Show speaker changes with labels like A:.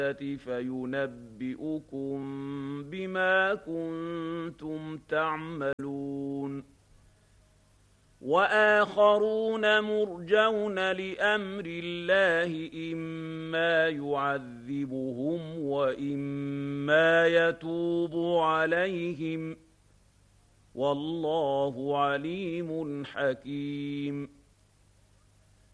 A: فينبئكم بما كنتم تعملون وآخرون مرجون لأمر الله إما يعذبهم وإما يتوب عليهم والله عليم حكيم